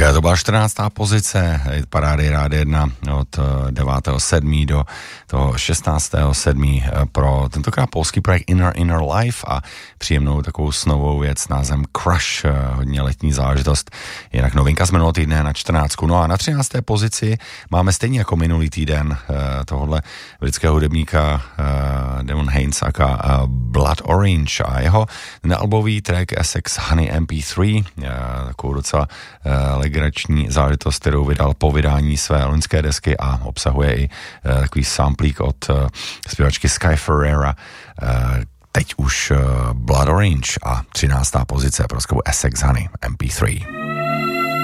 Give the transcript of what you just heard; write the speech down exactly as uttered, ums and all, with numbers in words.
to byla čtrnáctá pozice parády Rádia jedna od devátého sedmého do toho šestnáctého sedmého pro tentokrát polský projekt Inner Inner Life a příjemnou takovou snovou věc s názvem Crush, hodně letní záležitost, jinak novinka z minulého týdne na čtrnáctku. No a na třinácté pozici máme stejně jako minulý týden tohohle britského hudebníka Devon Haynes aka Blood Orange a jeho nealbový track Essex Honey M P tři, takovou docela legrační záležitost, kterou vydal po vydání své loňské desky a obsahuje i uh, takový samplík od uh, zpěvačky Sky Ferreira. Uh, teď už uh, Blood Orange a třináctá pozice pro skladbu Essex Honey M P tři.